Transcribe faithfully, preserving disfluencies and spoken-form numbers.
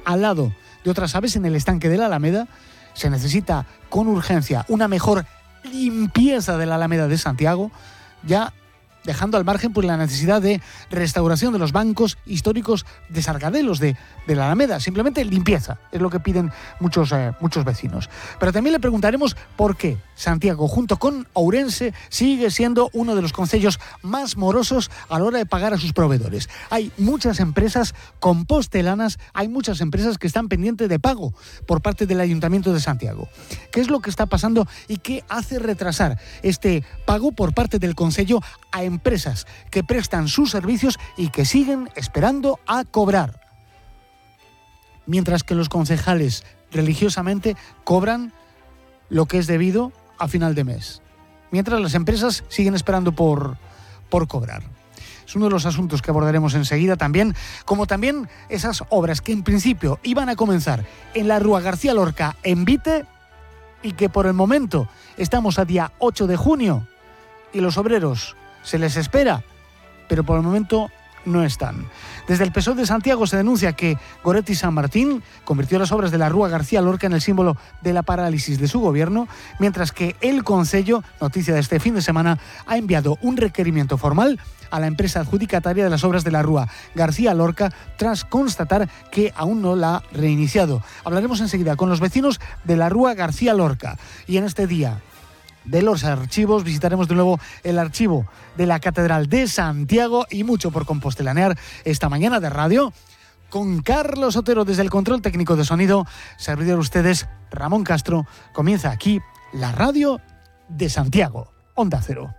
al lado de otras aves en el estanque de la Alameda. Se necesita con urgencia una mejor limpieza de la Alameda de Santiago, ya dejando al margen pues, la necesidad de restauración de los bancos históricos de Sargadelos de, de la Alameda. Simplemente limpieza, es lo que piden muchos, eh, muchos vecinos. Pero también le preguntaremos por qué Santiago, junto con Ourense, sigue siendo uno de los concellos más morosos a la hora de pagar a sus proveedores. Hay muchas empresas compostelanas, hay muchas empresas que están pendientes de pago por parte del Ayuntamiento de Santiago. ¿Qué es lo que está pasando y qué hace retrasar este pago por parte del concello a empresas que prestan sus servicios y que siguen esperando a cobrar? Mientras que los concejales religiosamente cobran lo que es debido a final de mes. Mientras las empresas siguen esperando por, por cobrar. Es uno de los asuntos que abordaremos enseguida también, como también esas obras que en principio iban a comenzar en la Rúa García Lorca en Vite y que por el momento estamos a día ocho de junio y los obreros se les espera, pero por el momento no están. Desde el P S O E de Santiago se denuncia que Goretti San Martín convirtió las obras de la Rúa García Lorca en el símbolo de la parálisis de su gobierno, mientras que el concello, noticia de este fin de semana, ha enviado un requerimiento formal a la empresa adjudicataria de las obras de la Rúa García Lorca tras constatar que aún no la ha reiniciado. Hablaremos enseguida con los vecinos de la Rúa García Lorca y en este día de los archivos visitaremos de nuevo el archivo de la Catedral de Santiago y mucho por compostelanear esta mañana de radio con Carlos Otero desde el control técnico de sonido. Servidor de ustedes, Ramón Castro. Comienza aquí la radio de Santiago, Onda Cero.